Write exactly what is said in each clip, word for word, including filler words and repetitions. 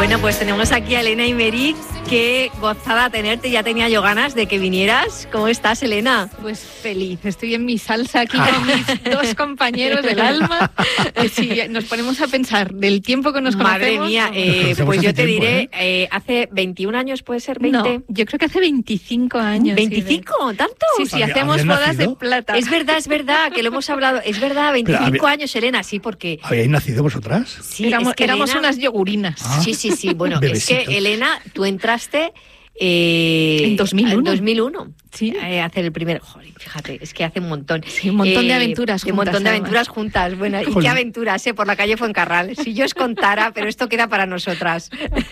Bueno, pues tenemos aquí a Elena Imeric. Qué gozada tenerte, ya tenía yo ganas de que vinieras. ¿Cómo estás, Elena? Pues feliz, estoy en mi salsa aquí con mis dos compañeros del alma. Que si nos ponemos a pensar del tiempo que nos conocemos... Madre mía, eh, pues yo te tiempo, diré, ¿eh? Eh, hace veintiún años, ¿puede ser veinte? No, yo creo que hace veinticinco años. ¿veinticinco? Sí, de... ¿Tanto? Sí, sí, hacemos bodas de plata. Es verdad, es verdad, que lo hemos hablado. Es verdad, veinticinco Pero, años, Elena, sí, porque... ¿Habéis nacido vosotras? Sí, éramos, es que éramos Elena... unas yogurinas. Ah, sí, sí, sí. Bueno, bebesitos. Es que, Elena, tú entraste... Eh, en dos mil uno. En dos mil uno. Sí. Eh, hacer el primer... Joder, fíjate, es que hace un montón. Sí, un montón eh, de aventuras juntas. Un montón de además. aventuras juntas. Bueno, y qué aventuras, ¿eh? Por la calle Fuencarral. Si yo os contara, pero esto queda para nosotras.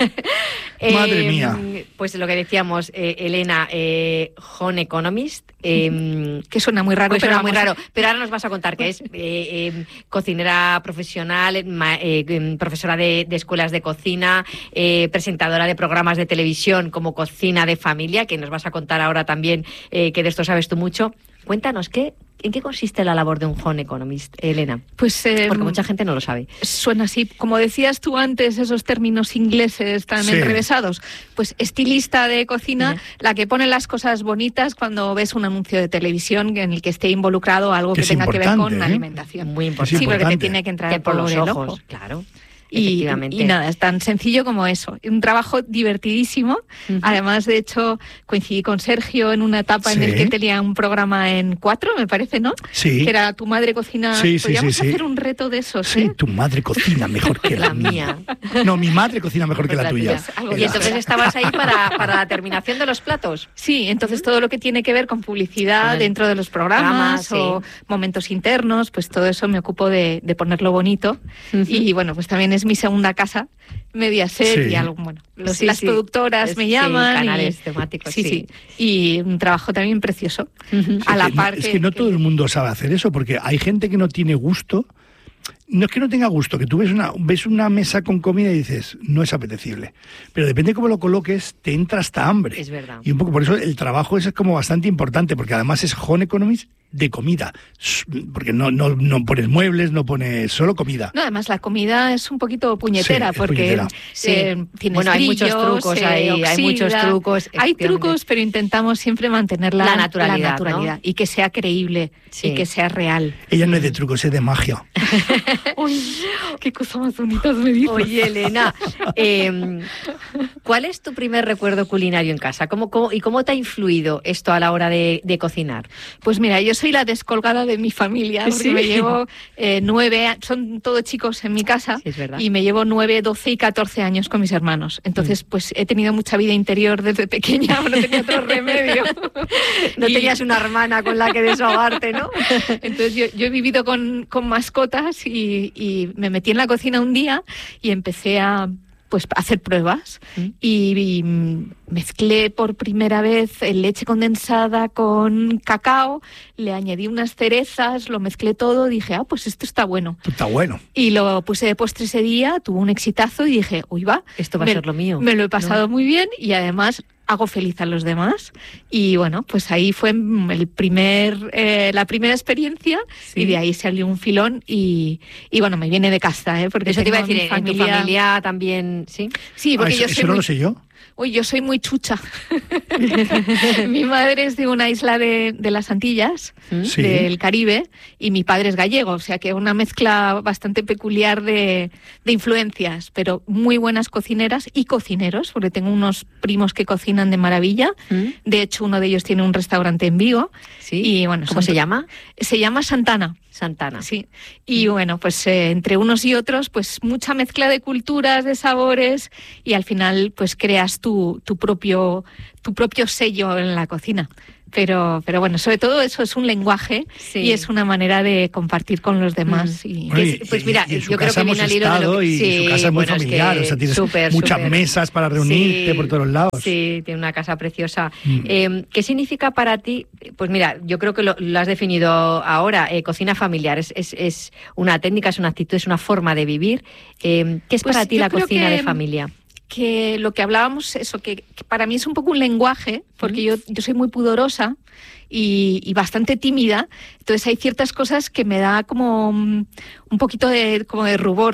eh, Madre mía. Pues lo que decíamos, eh, Elena, eh, Home Economist. Eh, que suena muy raro. Pues pero suena muy raro. Pero ahora nos vas a contar que es eh, eh, cocinera profesional, ma, eh, profesora de, de escuelas de cocina, eh, presentadora de programas de televisión como Cocina de Familia, que nos vas a contar ahora también, eh, que de esto sabes tú mucho. Cuéntanos, ¿qué, ¿en qué consiste la labor de un Home Economist, Elena? Pues eh, porque mucha gente no lo sabe. Suena así, como decías tú antes, esos términos ingleses tan sí. enrevesados. Pues estilista de cocina, sí. la que pone las cosas bonitas cuando ves un anuncio de televisión en el que esté involucrado algo que, que tenga que ver con ¿eh? alimentación. Muy importante. Sí, porque te tiene que entrar que por los el ojos, ojo. Claro. Y, y nada, es tan sencillo como eso. Un trabajo divertidísimo. Uh-huh. Además, de hecho, coincidí con Sergio en una etapa sí. en la que tenía un programa en cuatro, me parece, ¿no? Sí. Que era Tu madre cocina. Sí, sí, Podríamos sí, sí. hacer un reto de esos, Sí, ¿eh? Tu madre cocina mejor que la, la mía. No, mi madre cocina mejor pues que la, la tuya. tuya. Y entonces estabas ahí para, para la terminación de los platos. Sí, entonces uh-huh. todo lo que tiene que ver con publicidad bueno, dentro de los programas, programas o sí. momentos internos, pues todo eso me ocupo de, de ponerlo bonito. Uh-huh. Y bueno, pues también es mi segunda casa. Mediaset sí. y algo, bueno, los, sí, las sí. productoras es, me llaman. Sí, canales y, temáticos, sí, sí. Y un trabajo también precioso. Uh-huh. A la es que, par no, es que, que no que... todo el mundo sabe hacer eso, porque hay gente que no tiene gusto. No es que no tenga gusto, que tú ves una, ves una mesa con comida y dices, no es apetecible. Pero depende de cómo lo coloques, te entra hasta hambre. Es verdad. Y un poco por eso el trabajo es como bastante importante, porque además es Home Economist de comida. Porque no, no, no pones muebles, no pones solo comida. No, además la comida es un poquito puñetera, sí, porque puñetera. Sí. Eh, tienes bueno, hay brillos, muchos trucos eh, ahí, oxida, hay muchos trucos. Hay trucos, pero intentamos siempre mantener la, la naturalidad, la naturalidad ¿no? y que sea creíble sí. y que sea real. Ella no es de trucos, es de magia. Uy, qué cosa más bonita me dices. Oye, Elena, eh, ¿cuál es tu primer recuerdo culinario en casa? ¿Cómo, cómo, ¿Y cómo te ha influido esto a la hora de, de cocinar? Pues mira, yo soy la descolgada de mi familia, porque ¿sí? me llevo eh, nueve, son todos chicos en mi casa, sí, es verdad. Y me llevo nueve, doce y catorce años con mis hermanos. Entonces, mm. pues he tenido mucha vida interior desde pequeña, no tenía otro remedio. No y... tenías una hermana con la que desahogarte, ¿no? Entonces yo, yo he vivido con, con mascotas y, y me metí en la cocina un día y empecé a pues hacer pruebas ¿Mm? y, y mezclé por primera vez leche condensada con cacao, le añadí unas cerezas, lo mezclé todo, dije, ah, pues esto está bueno. Está bueno. Y lo puse de postre ese día, tuvo un exitazo y dije, uy, va. Esto va me, a ser lo mío. Me lo he pasado ¿no? muy bien y además hago feliz a los demás. Y bueno, pues ahí fue el primer, eh, la primera experiencia sí. y de ahí salió un filón y, y bueno, me viene de casa, ¿eh? Porque eso te iba a decir, familia... ¿en tu familia también, sí? Sí, porque ah, yo eso, soy eso no muy... lo sé yo. Uy, yo soy muy chucha. Mi madre es de una isla de, de las Antillas, sí. del Caribe, y mi padre es gallego, o sea que una mezcla bastante peculiar de, de influencias, pero muy buenas cocineras y cocineros, porque tengo unos primos que cocinan de maravilla. ¿Mm? De hecho, uno de ellos tiene un restaurante en Vigo. ¿Sí? Y, bueno, ¿Cómo se llama? Se llama Santana. Santana. Sí. Y bueno, pues eh, entre unos y otros, pues mucha mezcla de culturas, de sabores, y al final pues creas tu, tu propio, tu propio sello en la cocina. Pero, pero bueno, sobre todo eso es un lenguaje sí. y es una manera de compartir con los demás. Mm. Y, bueno, y, pues mira, y, y yo creo que viene al hilo de lo que... Y sí, su casa es muy bueno, familiar, es que o sea, tienes super, muchas super, mesas para reunirte sí, por todos lados. Sí, tiene una casa preciosa. Mm. Eh, ¿Qué significa para ti? Pues mira, yo creo que lo, lo has definido ahora, eh, cocina familiar. Es, es, es una técnica, es una actitud, es una forma de vivir. Eh, ¿Qué es pues para ti la cocina que... de familia? Que lo que hablábamos, eso, que, que para mí es un poco un lenguaje, porque mm. yo, yo soy muy pudorosa y, y bastante tímida, entonces hay ciertas cosas que me da como un poquito de, como de rubor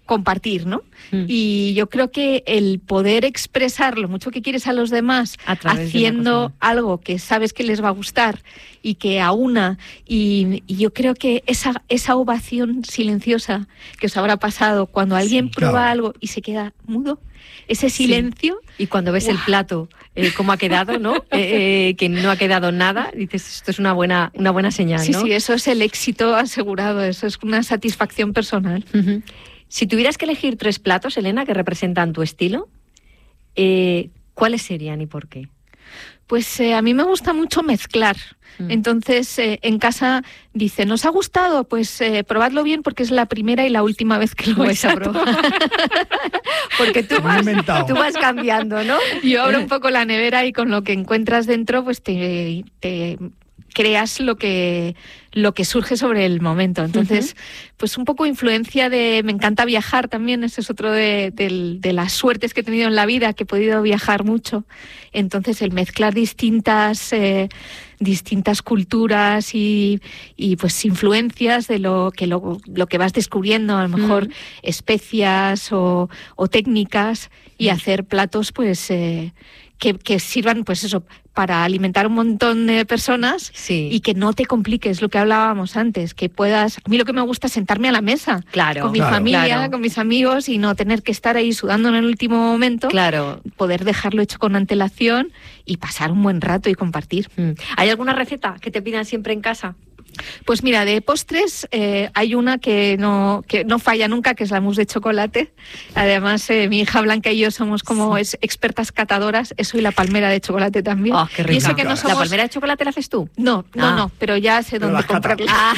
compartir, ¿no? Mm. Y yo creo que el poder expresar lo mucho que quieres a los demás haciendo algo que sabes que les va a gustar y que aúna, y, y yo creo que esa, esa ovación silenciosa que os habrá pasado cuando alguien sí, prueba claro. algo y se queda mudo, ese silencio... Sí. Y cuando ves ¡wow! El plato, eh, cómo ha quedado, ¿no? Eh, eh, que no ha quedado nada, dices, esto es una buena, una buena señal, sí, ¿no? Sí, sí, eso es el éxito asegurado, eso es una satisfacción personal. Uh-huh. Si tuvieras que elegir tres platos, Elena, que representan tu estilo, eh, ¿cuáles serían y por qué? Pues eh, a mí me gusta mucho mezclar. Mm. Entonces, eh, en casa dice, ¿nos ha gustado? Pues eh, probadlo bien porque es la primera y la última vez que lo vais a probar. Porque tú vas, tú vas cambiando, ¿no? Yo abro un poco la nevera y con lo que encuentras dentro, pues te... te creas lo que lo que surge sobre el momento. Entonces, uh-huh. pues un poco influencia de... Me encanta viajar también, ese es otro de, de, de las suertes que he tenido en la vida, que he podido viajar mucho. Entonces, el mezclar distintas eh, distintas culturas y, y pues influencias de lo que lo, lo que vas descubriendo, a lo mejor uh-huh. especias o, o técnicas, y uh-huh. hacer platos pues eh, que, que sirvan pues eso para alimentar un montón de personas sí. y que no te compliques, lo que hablábamos antes, que puedas... A mí lo que me gusta es sentarme a la mesa claro, con mi claro. familia, claro. con mis amigos, y no tener que estar ahí sudando en el último momento, claro. poder dejarlo hecho con antelación y pasar un buen rato y compartir. Mm. ¿Hay alguna receta que te pidan siempre en casa? Pues mira, de postres eh, hay una que no que no falla nunca, que es la mousse de chocolate. Además, eh, mi hija Blanca y yo somos como es, expertas catadoras, eso y la palmera de chocolate también. Oh, qué rico. Y eso que no somos... ¿La palmera de chocolate la haces tú? No, no, ah. no, pero ya sé pero dónde comprarla. Ah.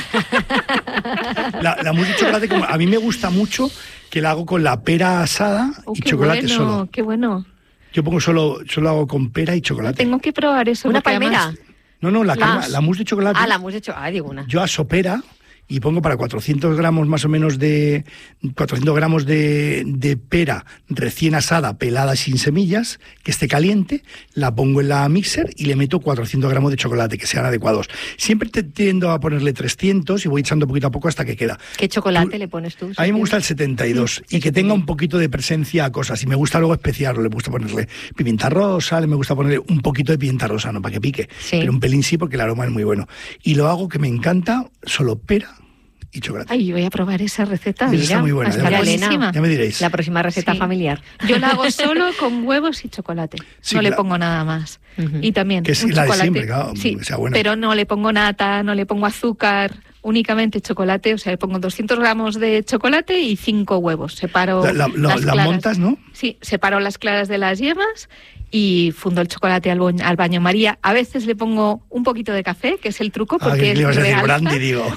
La, la mousse de chocolate, como a mí me gusta mucho, que la hago con la pera asada oh, y chocolate bueno, solo. Qué bueno. Yo pongo solo, solo hago con pera y chocolate. Tengo que probar eso. ¿Una palmera? Además... No, no, la, crema, la mousse de chocolate. Ah, la mousse de chocolate, ah, digo una. Yo aso pera y pongo para cuatrocientos gramos más o menos de... cuatrocientos gramos de, de pera recién asada, pelada sin semillas, que esté caliente, la pongo en la mixer y le meto cuatrocientos gramos de chocolate, que sean adecuados. Siempre te tiendo a ponerle trescientos y voy echando poquito a poco hasta que queda. ¿Qué chocolate tú, le pones tú? A mí me gusta el setenta y dos sí, y que tenga un poquito de presencia a cosas. Y me gusta luego especiarlo, le gusta ponerle pimienta rosa, le me gusta ponerle un poquito de pimienta rosa, no para que pique, sí. pero un pelín sí porque el aroma es muy bueno. Y lo hago que me encanta, solo pera y chocolate. Ay, voy a probar esa receta. Mira, está muy buena. Está ya, buenísima. Ya me diréis. La próxima receta sí. familiar. Yo la hago solo con huevos y chocolate. Sí, no claro. le pongo nada más. Uh-huh. Y también que es un la chocolate. De siempre, claro, sí, que sea buena. Pero no le pongo nata, no le pongo azúcar, únicamente chocolate. O sea, le pongo doscientos gramos de chocolate y cinco huevos. Separo la, la, las la, la montas, ¿no? Sí, separo las claras de las yemas y fundo el chocolate al, bo- al baño María. A veces le pongo un poquito de café, que es el truco, porque ah, es le vas a decir realza. brandy, digo.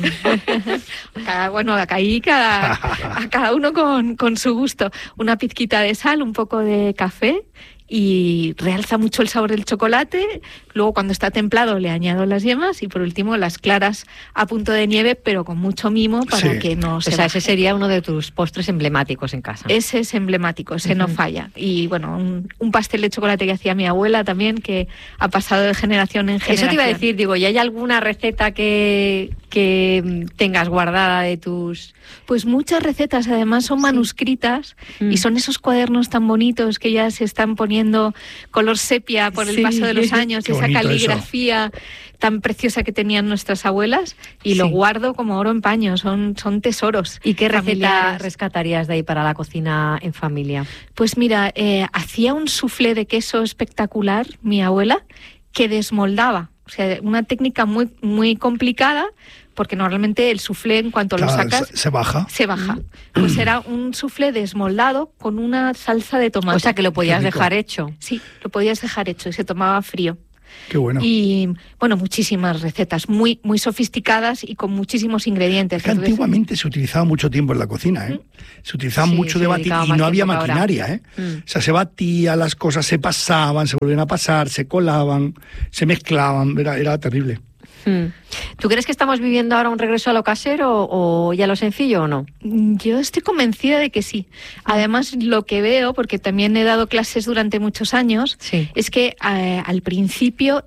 cada, bueno, ahí cada, a cada uno con, con su gusto. Una pizquita de sal, un poco de café y realza mucho el sabor del chocolate. Luego, cuando está templado, le añado las yemas y, por último, las claras a punto de nieve, pero con mucho mimo para sí. que no se O sea, baje. ese sería uno de tus postres emblemáticos en casa. Ese es emblemático, ese uh-huh. no falla. Y, bueno, un, un pastel de chocolate que hacía mi abuela también, que ha pasado de generación en generación. Eso te iba a decir, digo, ¿y hay alguna receta que, que tengas guardada de tus...? Pues muchas recetas, además son manuscritas sí. mm. y son esos cuadernos tan bonitos que ya se están poniendo color sepia por el sí. paso de los años, Qué esa caligrafía eso. Tan preciosa que tenían nuestras abuelas, y sí. lo guardo como oro en paño, son, son tesoros. ¿Y qué familiares. receta rescatarías de ahí para la cocina en familia? Pues mira, eh, hacía un soufflé de queso espectacular mi abuela, que desmoldaba, o sea, una técnica muy, muy complicada, porque normalmente el soufflé, en cuanto claro, lo sacas... Se, se baja. Se baja. Mm. Pues era un soufflé desmoldado con una salsa de tomate. O sea, que lo podías dejar hecho. Sí, lo podías dejar hecho y se tomaba frío. Qué bueno. Y, bueno, muchísimas recetas, muy muy sofisticadas y con muchísimos ingredientes. Es que Entonces, antiguamente se utilizaba mucho tiempo en la cocina, ¿eh? Se utilizaba sí, mucho se de batir y no había maquinaria, ¿eh? Mm. O sea, se batía, las cosas se pasaban, se volvían a pasar, se colaban, se mezclaban, era, era terrible. ¿Tú crees que estamos viviendo ahora un regreso a lo casero o ya a lo sencillo o no? Yo estoy convencida de que sí. Además, lo que veo, porque también he dado clases durante muchos años, sí. es que eh, al principio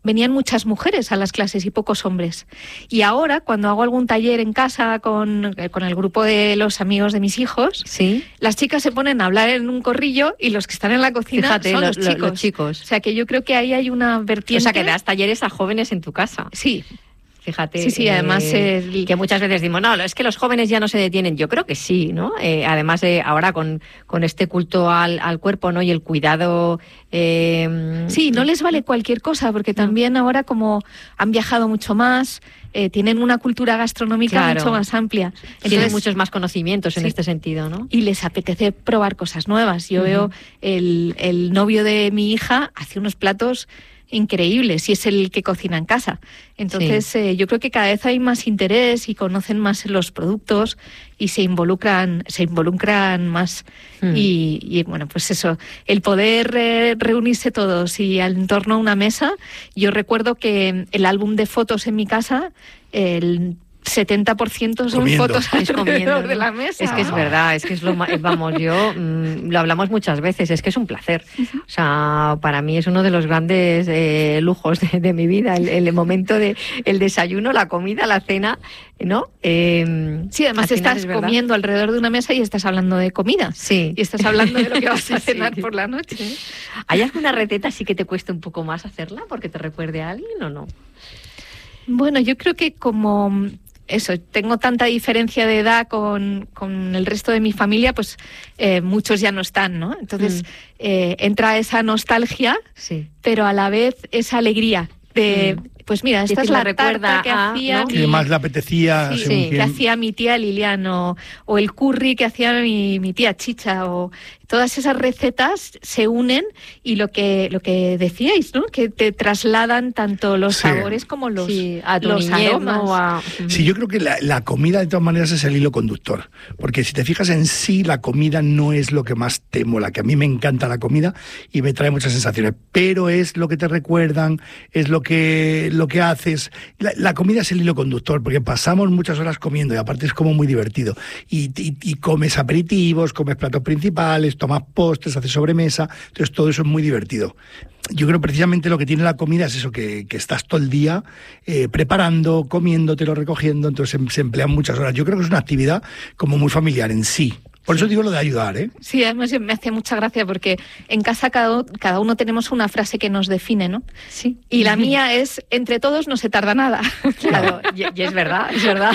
venían muchas mujeres a las clases y pocos hombres. Y ahora, cuando hago algún taller en casa con, con el grupo de los amigos de mis hijos, ¿sí? Las chicas se ponen a hablar en un corrillo y los que están en la cocina Fíjate, son los, los, chicos. los chicos. O sea, que yo creo que ahí hay una vertiente... O sea, que das talleres a jóvenes en tu casa. Sí. Fíjate, sí, sí, además eh, el... que muchas veces decimos, no, es que los jóvenes ya no se detienen. Yo creo que sí, ¿no? Eh, además, eh, ahora con, con este culto al, al cuerpo, ¿no? Y el cuidado... Eh... Sí, no les vale cualquier cosa, porque también no. ahora como han viajado mucho más, eh, tienen una cultura gastronómica claro. mucho más amplia. Entonces, tienen muchos más conocimientos sí. en este sentido, ¿no? Y les apetece probar cosas nuevas. Yo uh-huh. veo el, el novio de mi hija hace unos platos increíbles y es el que cocina en casa. Entonces sí. eh, yo creo que cada vez hay más interés y conocen más los productos y se involucran se involucran más mm. y, y bueno, pues eso, el poder eh, reunirse todos y en torno a una mesa. Yo recuerdo que el álbum de fotos en mi casa, el setenta por ciento son comiendo. fotos alrededor comiendo, ¿no? de la mesa. Es que es verdad, es que es lo más, vamos, yo mmm, lo hablamos muchas veces, es que es un placer. O sea, para mí es uno de los grandes eh, lujos de, de mi vida, el, el momento de el desayuno, la comida, la cena, ¿no? Eh, sí, además estás comiendo alrededor de una mesa y estás hablando de comida. Sí. Y estás hablando de lo que vas a cenar sí. por la noche. ¿Hay alguna receta así que te cueste un poco más hacerla porque te recuerde a alguien o no? Bueno, yo creo que como... Eso, tengo tanta diferencia de edad con, con el resto de mi familia, pues eh, muchos ya no están, ¿no? Entonces mm. eh, entra esa nostalgia, sí. pero a la vez esa alegría de... Mm. Pues mira, esta es la tarta que a, hacía... ¿no? Mi... Que más le apetecía... Sí, sí, que hacía mi tía Lilian, o, o el curry que hacía mi, mi tía Chicha, o... Todas esas recetas se unen y lo que lo que decíais, ¿no? Que te trasladan tanto los sí. sabores como los, sí, a los niñez, aromas. ¿no? A... Sí, yo creo que la, la comida de todas maneras es el hilo conductor, porque si te fijas en sí, la comida no es lo que más te mola, que a mí me encanta la comida y me trae muchas sensaciones, pero es lo que te recuerdan, es lo que, lo que haces. La, la comida es el hilo conductor, porque pasamos muchas horas comiendo y aparte es como muy divertido. Y, y, y comes aperitivos, comes platos principales, tomas postres, haces sobremesa, entonces todo eso es muy divertido. Yo creo precisamente lo que tiene la comida es eso, que, que estás todo el día eh, preparando, comiéndotelo, recogiendo, entonces se, se emplean muchas horas. Yo creo que es una actividad como muy familiar en sí. Por eso digo lo de ayudar, ¿eh? Sí, además me hace mucha gracia porque en casa cada, cada uno tenemos una frase que nos define, ¿no? Sí. Y la mía es, entre todos no se tarda nada. Claro, y, y es verdad, es verdad.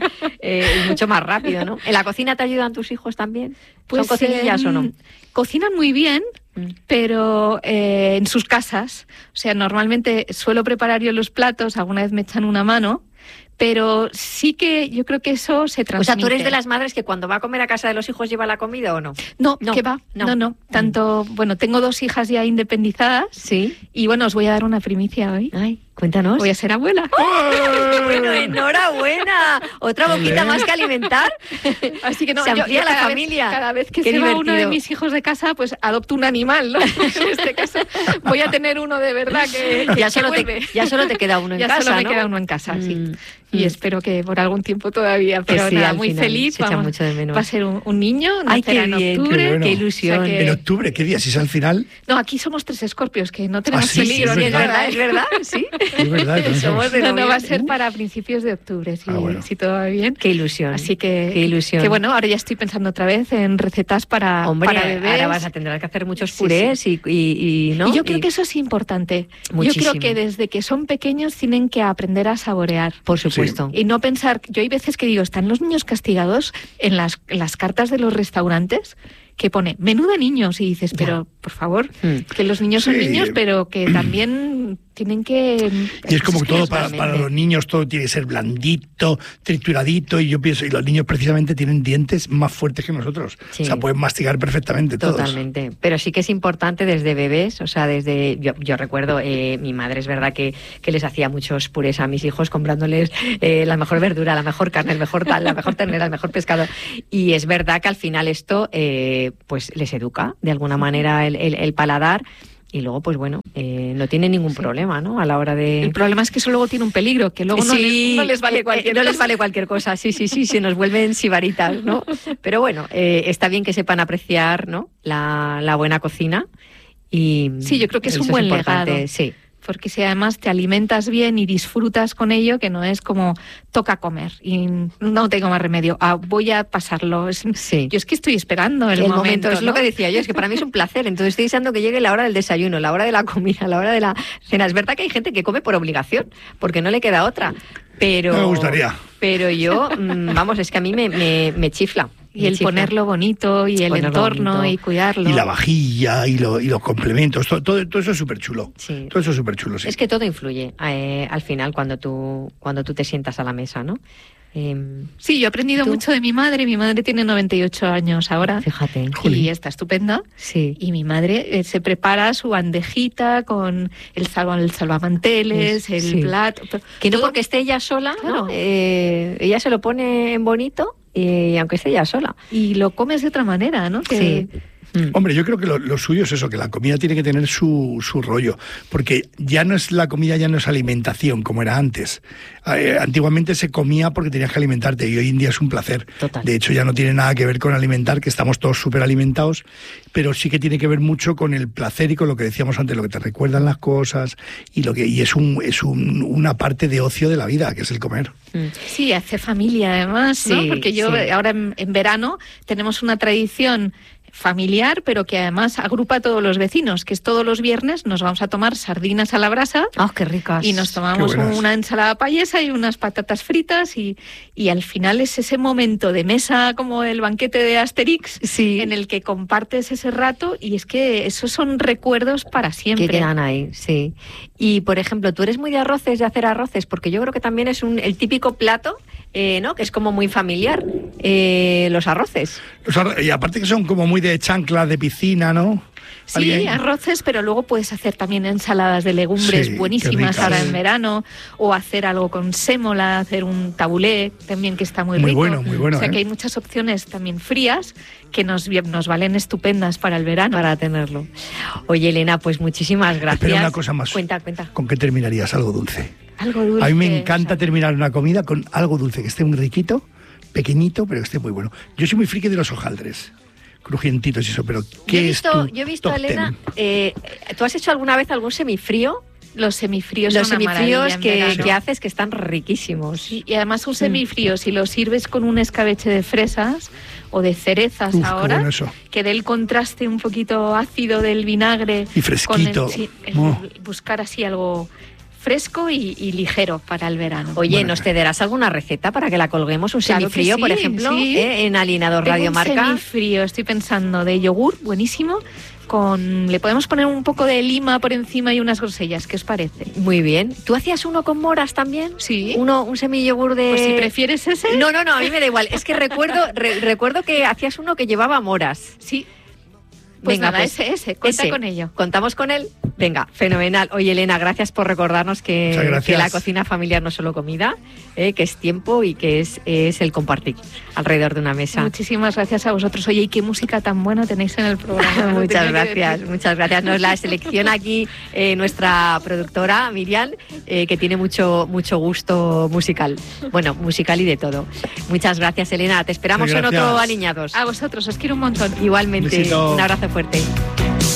eh, mucho más rápido, ¿no? ¿En la cocina te ayudan tus hijos también? Pues, ¿Son cocinillas eh, o no? Cocinan muy bien, mm. pero eh, en sus casas. O sea, normalmente suelo preparar yo los platos, alguna vez me echan una mano, pero sí que yo creo que eso se transmite. O sea, ¿tú eres de las madres que cuando va a comer a casa de los hijos lleva la comida o no? No, no, que va, no, no. no. Tanto, mm. bueno, tengo dos hijas ya independizadas. Sí. Y bueno, os voy a dar una primicia hoy. Ay, cuéntanos. Voy a ser abuela. ¡Oh! Bueno, enhorabuena. Otra boquita más que alimentar. Así que no, se amplía yo, yo la cada familia. Vez, cada vez que Qué se divertido. va uno de mis hijos de casa, pues adopto un animal, ¿no? En este caso voy a tener uno de verdad que, que ya, solo que te, ya solo te queda uno en ya casa, Ya solo me ¿no? queda uno en casa, sí. Mm. Y espero que por algún tiempo todavía, pero sí, nada, muy final, feliz. Se echa vamos, mucho de menos. Va a ser un, un niño, Ay, qué en bien, octubre. Qué, bueno. Qué ilusión. O sea que... ¿En octubre? ¿Qué día? ¿Si es al final? No, aquí somos tres escorpios, que no tenemos ah, sí, peligro. Sí, es verdad, es verdad, sí. Es verdad. Somos de no, no, va a ser para principios de octubre, si, ah, bueno. si todo va bien. Qué ilusión. Así que, qué ilusión. Que bueno, ahora ya estoy pensando otra vez en recetas para, Hombre, para bebés. Ahora vas a tener que hacer muchos purés sí, sí. Y, y, y, ¿no? Y yo creo y... que eso es importante. Muchísimo. Yo creo que desde que son pequeños tienen que aprender a saborear. Por supuesto. Sí. Y no pensar, yo hay veces que digo, están los niños castigados en las, en las cartas de los restaurantes que pone menú de niños y dices, pero por favor, mm. que los niños son sí. niños, pero que también tienen que... Y es como que todo para, para los niños todo tiene que ser blandito, trituradito, y yo pienso, y los niños precisamente tienen dientes más fuertes que nosotros, sí. o sea, pueden masticar perfectamente todos. Totalmente, pero sí que es importante desde bebés, o sea, desde, yo, yo recuerdo, eh, mi madre es verdad que, que les hacía muchos purés a mis hijos comprándoles eh, la mejor verdura, la mejor carne, el mejor tal, la mejor ternera, el mejor pescado, y es verdad que al final esto eh, pues les educa de alguna manera el, el, el paladar. Y luego, pues bueno, eh, no tiene ningún sí. problema, ¿no? A la hora de... El problema es que eso luego tiene un peligro, que luego no, sí, les, no les vale cualquier eh, cosa. No les vale cualquier cosa, sí, sí, sí, se nos vuelven sibaritas, ¿no? Pero bueno, eh, está bien que sepan apreciar, ¿no? La, la buena cocina y... Sí, yo creo que es un buen es legado. Sí. porque si además te alimentas bien y disfrutas con ello, que no es como toca comer y no tengo más remedio, ah, voy a pasarlo. Es, sí. Yo es que estoy esperando el, el momento, momento, es ¿no? lo que decía yo, es que para mí es un placer, entonces estoy deseando que llegue la hora del desayuno, la hora de la comida, la hora de la cena. Es verdad que hay gente que come por obligación, porque no le queda otra, pero... No me gustaría. Pero yo, vamos, es que a mí me, me, me chifla. Y el ponerlo bonito y el ponerlo entorno bonito. Y cuidarlo. Y la vajilla y, lo, y los complementos, todo, todo, todo eso es súper chulo. Sí. Todo eso es súper chulo, sí. Es que todo influye eh, al final cuando tú, cuando tú te sientas a la mesa, ¿no? Eh, sí, yo he aprendido ¿tú? mucho de mi madre. Mi madre tiene noventa y ocho años ahora. Fíjate. Y está estupenda. Sí. Y mi madre eh, se prepara su bandejita con el, salva, el salvamanteles, el sí. plato. Que no porque esté ella sola, claro. ¿no? Eh, ella se lo pone en bonito y aunque esté ella sola. Y lo comes de otra manera, ¿no? Que... Sí. Mm. Hombre, yo creo que lo, lo suyo es eso, que la comida tiene que tener su, su rollo, porque ya no es la comida, ya no es alimentación como era antes. Eh, antiguamente se comía porque tenías que alimentarte y hoy en día es un placer. Total. De hecho ya no tiene nada que ver con alimentar, que estamos todos súper alimentados, pero sí que tiene que ver mucho con el placer y con lo que decíamos antes, lo que te recuerdan las cosas y lo que y es un es un, una parte de ocio de la vida, que es el comer. Sí, hace familia además, ¿no? Sí, porque yo sí. ahora en, en verano tenemos una tradición familiar, pero que además agrupa a todos los vecinos, que es todos los viernes nos vamos a tomar sardinas a la brasa. ¡Ah, oh, qué ricas! Y nos tomamos una ensalada payesa y unas patatas fritas y, y al final es ese momento de mesa como el banquete de Asterix, sí. en el que compartes ese rato y es que esos son recuerdos para siempre. Que quedan ahí, sí. Y, por ejemplo, ¿tú eres muy de arroces, de hacer arroces? Porque yo creo que también es un, el típico plato, eh, ¿no? Que es como muy familiar, eh, los arroces. Los arro- y aparte que son como muy de chancla, de piscina, ¿no? Sí, ¿Alguien? arroces, pero luego puedes hacer también ensaladas de legumbres sí, buenísimas ahora sí. en verano, o hacer algo con sémola, hacer un tabulé también que está muy, muy rico. Muy bueno, muy bueno. O sea ¿eh? que hay muchas opciones también frías que nos, nos valen estupendas para el verano. Para tenerlo. Oye, Elena, pues muchísimas gracias. Pero una cosa más. Cuenta, cuenta. ¿Con qué terminarías? Algo dulce. Algo dulce. A mí me encanta terminar una comida con algo dulce, que esté muy riquito, pequeñito, pero que esté muy bueno. Yo soy muy friki de los hojaldres. Crujientitos y eso, pero ¿qué yo he visto, es tu Yo he visto, top Elena, eh, ¿tú has hecho alguna vez algún semifrío? Los semifríos Los son una semifríos que, que haces que están riquísimos. Sí, y además un semifrío, si lo sirves con un escabeche de fresas o de cerezas Uf, ahora, bueno eso. que dé el contraste un poquito ácido del vinagre. Y fresquito. Con el, sí, el, oh. buscar así algo fresco y, y ligero para el verano. Oye, bueno, ¿nos cederás alguna receta para que la colguemos? Un claro semifrío, sí, por ejemplo, sí. ¿eh? En Alineador Radio Tengo Marca. Un semifrío, estoy pensando, de yogur, buenísimo. Con, le podemos poner un poco de lima por encima y unas grosellas, ¿qué os parece? Muy bien. ¿Tú hacías uno con moras también? Sí. Uno, un semillogur de... Pues si prefieres ese... No, no, no, a mí me da igual. Es que recuerdo re, recuerdo que hacías uno que llevaba moras. Sí. Pues Venga, nada, pues, ese, ese, cuenta ese. con ello. ¿Contamos con él? Venga, fenomenal. Oye, Elena, gracias por recordarnos que, que la cocina familiar no es solo comida, eh, que es tiempo y que es, es el compartir alrededor de una mesa. Muchísimas gracias a vosotros. Oye, ¿y qué música tan buena tenéis en el programa? Muchas gracias, muchas gracias. Nos la selecciona aquí eh, nuestra productora, Miriam, eh, que tiene mucho, mucho gusto musical. Bueno, musical y de todo. Muchas gracias, Elena. Te esperamos en otro Aliñados. A vosotros, os quiero un montón. Igualmente, un, un abrazo fuerte.